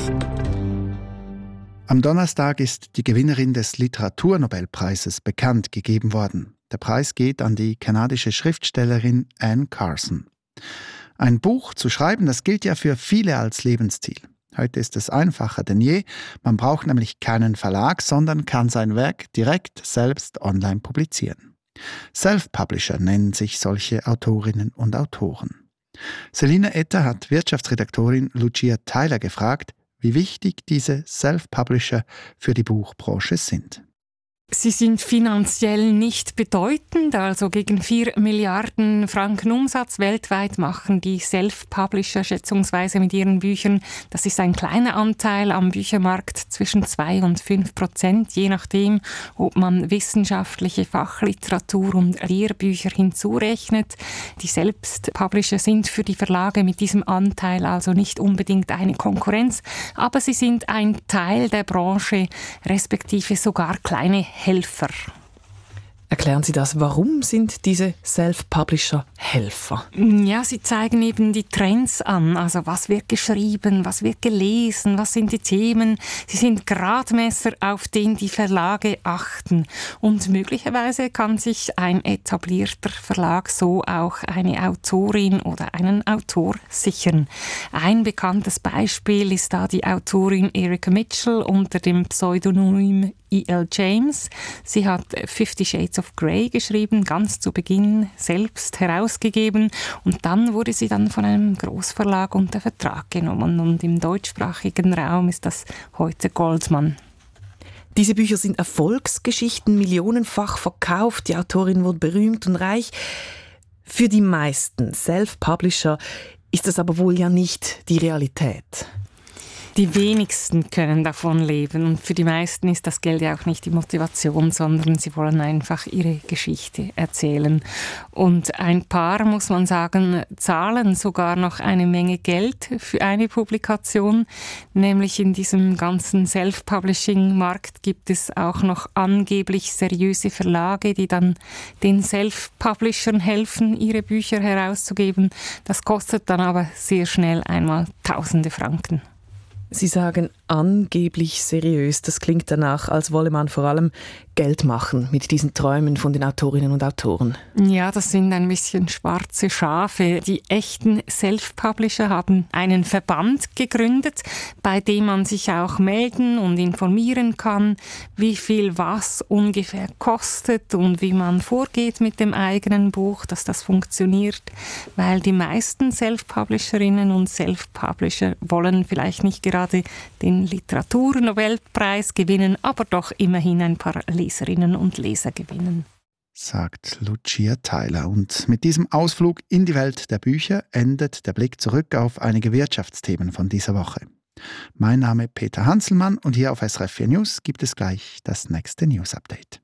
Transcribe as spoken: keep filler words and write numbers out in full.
Am Donnerstag ist die Gewinnerin des Literaturnobelpreises bekannt gegeben worden. Der Preis geht an die kanadische Schriftstellerin Anne Carson. Ein Buch zu schreiben, das gilt ja für viele als Lebensziel. Heute ist es einfacher denn je. Man braucht nämlich keinen Verlag, sondern kann sein Werk direkt selbst online publizieren. Self-Publisher nennen sich solche Autorinnen und Autoren. Selina Etter hat Wirtschaftsredaktorin Lucia Tyler gefragt, wie wichtig diese Self-Publisher für die Buchbranche sind. Sie sind finanziell nicht bedeutend, also gegen vier Milliarden Franken Umsatz weltweit machen die Self-Publisher schätzungsweise mit ihren Büchern. Das ist ein kleiner Anteil am Büchermarkt, zwischen zwei und fünf Prozent, je nachdem, ob man wissenschaftliche Fachliteratur und Lehrbücher hinzurechnet. Die Self-Publisher sind für die Verlage mit diesem Anteil also nicht unbedingt eine Konkurrenz, aber sie sind ein Teil der Branche, respektive sogar kleine Helfer. Erklären Sie das, warum sind diese Self-Publisher Helfer? Ja, sie zeigen eben die Trends an, also was wird geschrieben, was wird gelesen, was sind die Themen. Sie sind Gradmesser, auf den die Verlage achten. Und möglicherweise kann sich ein etablierter Verlag so auch eine Autorin oder einen Autor sichern. Ein bekanntes Beispiel ist da die Autorin Erica Mitchell unter dem Pseudonym E L James. Sie hat Fifty Shades of Grey geschrieben, ganz zu Beginn selbst herausgegeben und dann wurde sie dann von einem Großverlag unter Vertrag genommen und im deutschsprachigen Raum ist das heute Goldman. Diese Bücher sind Erfolgsgeschichten, millionenfach verkauft, die Autorin wurde berühmt und reich. Für die meisten Self-Publisher ist das aber wohl ja nicht die Realität. Die wenigsten können davon leben und für die meisten ist das Geld ja auch nicht die Motivation, sondern sie wollen einfach ihre Geschichte erzählen. Und ein paar, muss man sagen, zahlen sogar noch eine Menge Geld für eine Publikation. Nämlich in diesem ganzen Self-Publishing-Markt gibt es auch noch angeblich seriöse Verlage, die dann den Self-Publishern helfen, ihre Bücher herauszugeben. Das kostet dann aber sehr schnell einmal Tausende Franken. Sie sagen angeblich seriös. Das klingt danach, als wolle man vor allem Geld machen mit diesen Träumen von den Autorinnen und Autoren. Ja, das sind ein bisschen schwarze Schafe. Die echten Self-Publisher haben einen Verband gegründet, bei dem man sich auch melden und informieren kann, wie viel was ungefähr kostet und wie man vorgeht mit dem eigenen Buch, dass das funktioniert. Weil die meisten Self-Publisherinnen und Self-Publisher wollen vielleicht nicht gerade den Literaturnobelpreis gewinnen, aber doch immerhin ein paar Leserinnen und Leser gewinnen. Sagt Lucia Tyler. Und mit diesem Ausflug in die Welt der Bücher endet der Blick zurück auf einige Wirtschaftsthemen von dieser Woche. Mein Name ist Peter Hanselmann und hier auf S R F vier News gibt es gleich das nächste News-Update.